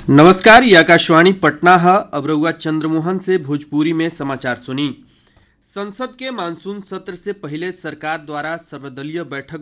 नमस्कार, ये आकाशवाणी पटना है। अब रउआ चंद्रमोहन से भोजपुरी में समाचार सुनी। संसद के मानसून सत्र से पहले सरकार द्वारा सर्वदलीय बैठक